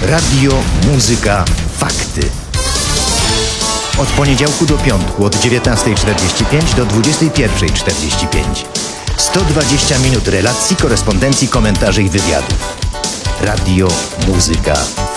Radio, muzyka, fakty. Od poniedziałku do piątku od 19:45 do 21:45. 120 minut relacji, korespondencji, komentarzy i wywiadów. Radio, muzyka,